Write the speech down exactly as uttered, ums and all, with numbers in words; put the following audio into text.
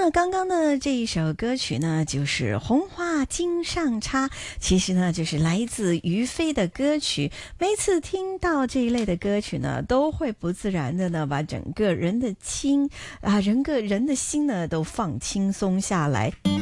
那刚刚呢这一首歌曲呢就是红花金上插，其实呢就是来自于飞的歌曲。每次听到这一类的歌曲呢，都会不自然的呢把整个人的心啊，人个人的心呢都放轻松下来。